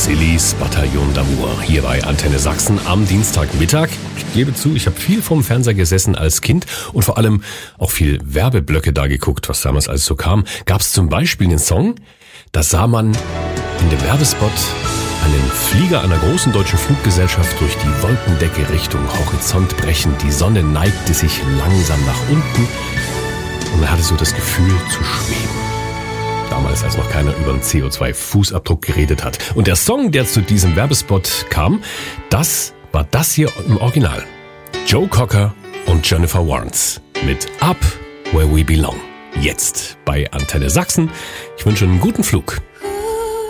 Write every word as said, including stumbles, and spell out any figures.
Silly's Bataillon d'Amour hier bei Antenne Sachsen am Dienstagmittag. Ich gebe zu, ich habe viel vorm Fernseher gesessen als Kind und vor allem auch viel Werbeblöcke da geguckt, was damals alles so kam. Gab es zum Beispiel einen Song, da sah man in dem Werbespot einen Flieger einer großen deutschen Fluggesellschaft durch die Wolkendecke Richtung Horizont brechen. Die Sonne neigte sich langsam nach unten und man hatte so das Gefühl zu schweben. Damals, als noch keiner über den C O zwei Fußabdruck geredet hat. Und der Song, der zu diesem Werbespot kam, das war das hier im Original. Joe Cocker und Jennifer Warnes mit Up Where We Belong. Jetzt bei Antenne Sachsen. Ich wünsche einen guten Flug.